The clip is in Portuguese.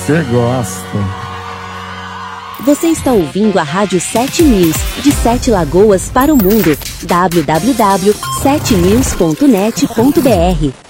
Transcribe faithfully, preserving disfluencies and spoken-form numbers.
Você gosta. Você está ouvindo a Rádio sete News, de Sete Lagoas para o mundo. w w w ponto sete news ponto net ponto b r